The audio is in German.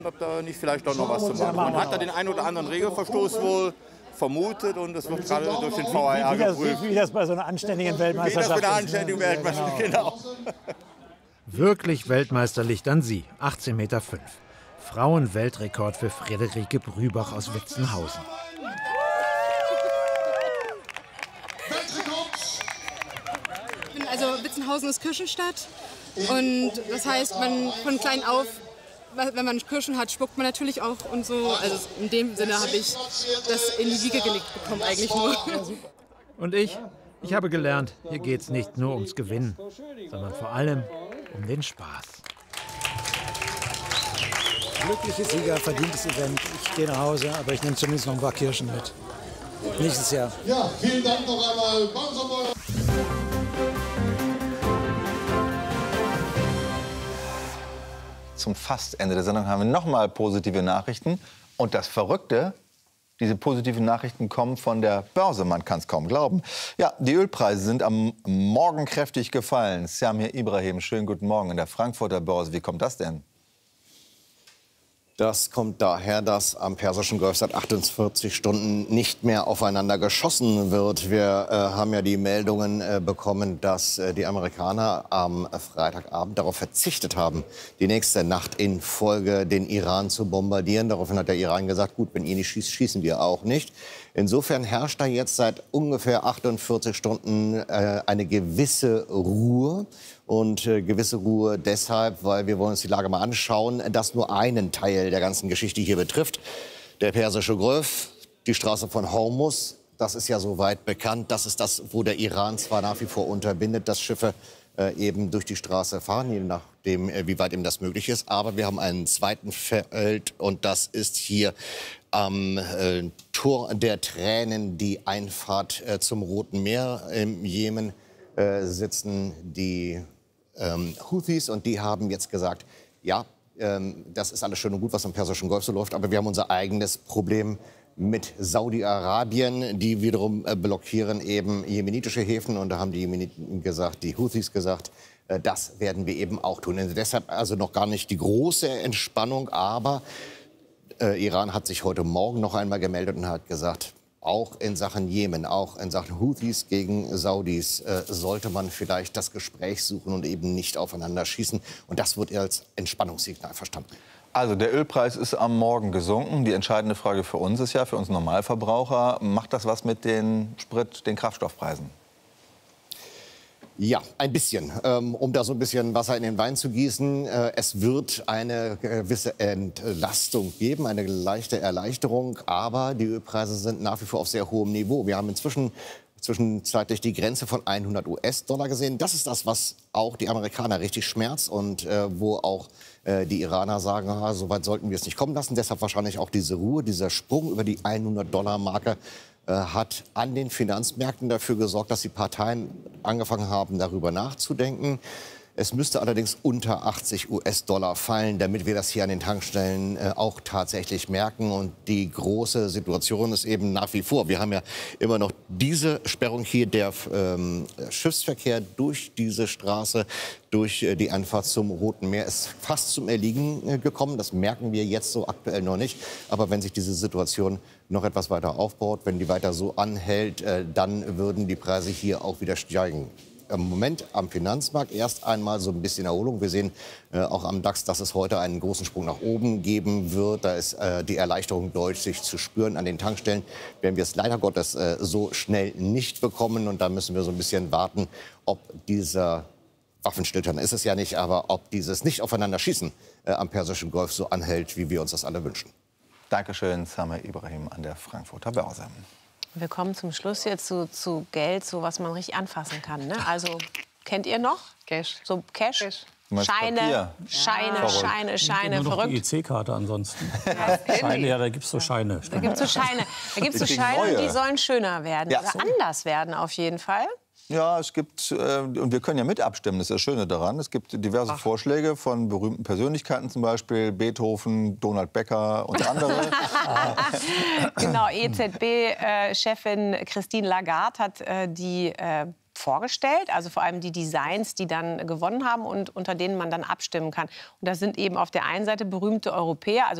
Ob da nicht vielleicht doch noch was zu machen. Man hat da den einen oder anderen Regelverstoß wohl vermutet und das wird gerade durch den VAR geprüft. Wie das bei so einer anständigen Weltmeisterschaft ist. Wie das bei einer anständigen Weltmeisterschaft, genau. Wirklich weltmeisterlich dann sie, 18,5 Meter. Frauenweltrekord für Friederike Brübach aus Witzenhausen. Also Witzenhausen ist Kirchenstadt und das heißt, man von klein auf, wenn man Kirschen hat, spuckt man natürlich auch und so. Also in dem Sinne habe ich das in die Wiege gelegt bekommen eigentlich nur. Und ich habe gelernt, hier geht's nicht nur ums Gewinnen, sondern vor allem um den Spaß. Glückliche Sieger, verdientes Event. Ich gehe nach Hause, aber ich nehme zumindest noch ein paar Kirschen mit. Nächstes Jahr. Ja, vielen Dank noch einmal. Zum fast Ende der Sendung haben wir nochmal positive Nachrichten. Und das Verrückte, diese positiven Nachrichten kommen von der Börse, man kann es kaum glauben. Ja, die Ölpreise sind am Morgen kräftig gefallen. Samir Ibrahim, schönen guten Morgen in der Frankfurter Börse. Wie kommt das denn? Das kommt daher, dass am Persischen Golf seit 48 Stunden nicht mehr aufeinander geschossen wird. Wir haben ja die Meldungen bekommen, dass die Amerikaner am Freitagabend darauf verzichtet haben, die nächste Nacht in Folge den Iran zu bombardieren. Daraufhin hat der Iran gesagt, gut, wenn ihr nicht schießt, schießen wir auch nicht. Insofern herrscht da jetzt seit ungefähr 48 Stunden eine gewisse Ruhe. Und gewisse Ruhe deshalb, weil wir wollen uns die Lage mal anschauen, das nur einen Teil der ganzen Geschichte hier betrifft. Der Persische Golf, die Straße von Hormuz, das ist ja soweit bekannt. Das ist das, wo der Iran zwar nach wie vor unterbindet, dass Schiffe eben durch die Straße fahren, je nachdem, wie weit eben das möglich ist. Aber wir haben einen zweiten Feld und das ist hier am Tor der Tränen, die Einfahrt zum Roten Meer. Im Jemen sitzen die Houthis und die haben jetzt gesagt, ja, das ist alles schön und gut, was am Persischen Golf so läuft, aber wir haben unser eigenes Problem mit Saudi-Arabien, die wiederum blockieren eben jemenitische Häfen und da haben die Jemeniten gesagt, die Houthis gesagt, das werden wir eben auch tun. Und deshalb also noch gar nicht die große Entspannung, aber Iran hat sich heute Morgen noch einmal gemeldet und hat gesagt, auch in Sachen Jemen, auch in Sachen Houthis gegen Saudis sollte man vielleicht das Gespräch suchen und eben nicht aufeinander schießen. Und das wird als Entspannungssignal verstanden. Also der Ölpreis ist am Morgen gesunken. Die entscheidende Frage für uns ist ja, für uns Normalverbraucher, macht das was mit den den Kraftstoffpreisen? Ja, ein bisschen. Um da so ein bisschen Wasser in den Wein zu gießen. Es wird eine gewisse Entlastung geben, eine leichte Erleichterung. Aber die Ölpreise sind nach wie vor auf sehr hohem Niveau. Wir haben inzwischen zwischenzeitlich die Grenze von 100 US-Dollar gesehen. Das ist das, was auch die Amerikaner richtig schmerzt und wo auch die Iraner sagen, so weit sollten wir es nicht kommen lassen. Deshalb wahrscheinlich auch diese Ruhe, dieser Sprung über die 100-Dollar-Marke hat an den Finanzmärkten dafür gesorgt, dass die Parteien angefangen haben, darüber nachzudenken. Es müsste allerdings unter 80 US-Dollar fallen, damit wir das hier an den Tankstellen auch tatsächlich merken. Und die große Situation ist eben nach wie vor. Wir haben ja immer noch diese Sperrung hier, der Schiffsverkehr durch diese Straße, durch die Einfahrt zum Roten Meer ist fast zum Erliegen gekommen. Das merken wir jetzt so aktuell noch nicht. Aber wenn sich diese Situation noch etwas weiter aufbaut, wenn die weiter so anhält, dann würden die Preise hier auch wieder steigen. Im Moment am Finanzmarkt erst einmal so ein bisschen Erholung. Wir sehen auch am DAX, dass es heute einen großen Sprung nach oben geben wird. Da ist die Erleichterung deutlich zu spüren. An den Tankstellen werden wir es leider Gottes so schnell nicht bekommen. Und da müssen wir so ein bisschen warten, ob dieser Waffenstillstand ist es ja nicht, aber ob dieses Nicht-Aufeinander-Schießen am Persischen Golf so anhält, wie wir uns das alle wünschen. Dankeschön, Samir Ibrahim an der Frankfurter Börse. Wir kommen zum Schluss jetzt zu Geld, so was man richtig anfassen kann. Ne? Also, kennt ihr noch? Cash. So Cash? Scheine, Scheine, nur verrückt. Die EC-Karte ansonsten. Scheine, ja, da gibt es so Scheine. Da gibt es so Scheine, und die sollen schöner werden. Ja. Oder anders werden auf jeden Fall. Ja, es gibt, und wir können ja mit abstimmen, das ist das Schöne daran. Es gibt diverse Vorschläge von berühmten Persönlichkeiten, zum Beispiel Beethoven, Donald Becker und andere. Genau, EZB-Chefin Christine Lagarde hat die vorgestellt, also vor allem die Designs, die dann gewonnen haben und unter denen man dann abstimmen kann. Und das sind eben auf der einen Seite berühmte Europäer, also